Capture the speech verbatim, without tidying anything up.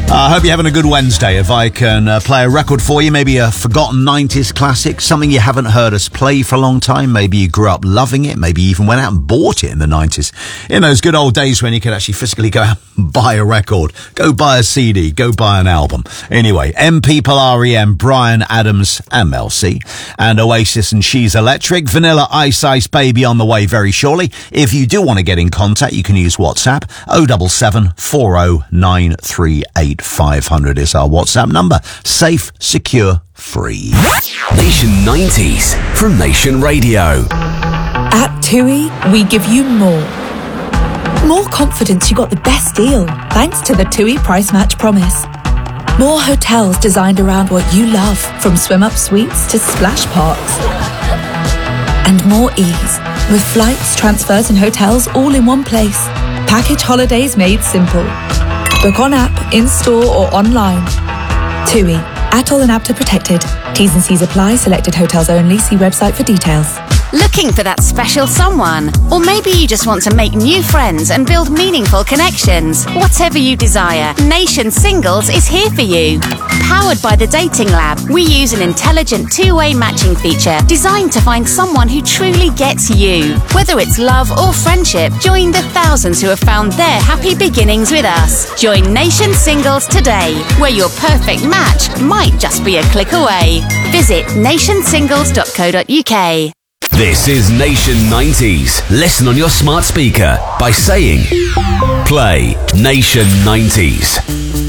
I uh, hope you're having a good Wednesday. If I can uh, play a record for you, maybe a forgotten nineties classic, something you haven't heard us play for a long time. Maybe you grew up loving it. Maybe you even went out and bought it in the nineties. In those good old days when you could actually physically go out and buy a record, go buy a C D, go buy an album. Anyway, M People R E M, Bryan Adams and Mel C, and Oasis and She's Electric. Vanilla Ice Ice Baby on the way very shortly. If you do want to get in contact, you can use WhatsApp. oh seven seven, four oh nine three eight five hundred is our WhatsApp number. Safe, secure, free. Nation nineties from Nation Radio. At TUI, we give you more. More confidence you got the best deal, thanks to the TUI Price Match Promise. More hotels designed around what you love, from swim-up suites to splash parks. And more ease, with flights, transfers and hotels all in one place. Package holidays made simple. Book on app, in-store or online. TUI. Atoll and APTA protected. T's and C's apply. Selected hotels only. See website for details. Looking for that special someone? Or maybe you just want to make new friends and build meaningful connections. Whatever you desire, Nation Singles is here for you. Powered by the Dating Lab, we use an intelligent two-way matching feature designed to find someone who truly gets you. Whether it's love or friendship, join the thousands who have found their happy beginnings with us. Join Nation Singles today, where your perfect match might just be a click away. Visit nation singles dot co dot uk. This is Nation nineties. Listen on your smart speaker by saying, play Nation nineties.